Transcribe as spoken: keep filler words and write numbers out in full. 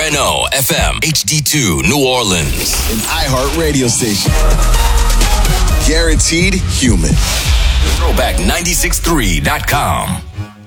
N O F M H D two New Orleans. An iHeart radio station. Guaranteed human. throwback nine six three dot com.